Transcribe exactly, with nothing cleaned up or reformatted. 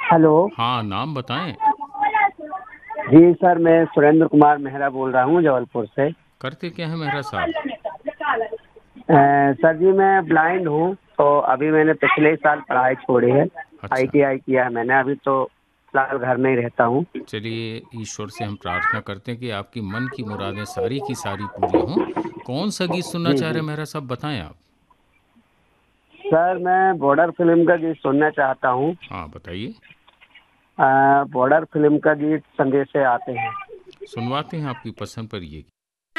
Hello. हाँ, नाम बताएं। जी सर, मैं सुरेंद्र कुमार मेहरा बोल रहा हूँ जबलपुर से। करते क्या है मेहरा साहब? अ, सर जी मैं ब्लाइंड हूँ, तो अभी मैंने पिछले ही साल पढ़ाई छोड़ी है। अच्छा। आईटीआई किया है मैंने, अभी तो फिलहाल घर में ही रहता हूँ। चलिए, ईश्वर से हम प्रार्थना करते हैं कि आपकी मन की मुरादें सारी की सारी पूरी हों। कौन सा गीत सुनना जी चाह रहे जी हैं मेहरा साहब, बताएं आप। सर, मैं बॉर्डर फिल्म का गीत सुनना चाहता हूँ। हाँ, बताइए। अ, बॉर्डर फिल्म का गीत संदेशे आते हैं। सुनवाते हैं आपकी पसंद पर ये